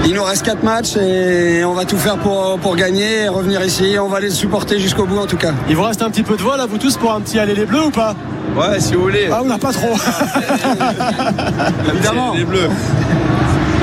Il nous reste 4 matchs et on va tout faire pour gagner et revenir ici. On va les supporter jusqu'au bout en tout cas. Il vous reste un petit peu de vol à vous tous pour un petit aller les bleus ou pas? Ouais, si vous voulez. Ah, on n'a pas trop. Évidemment. Les bleus.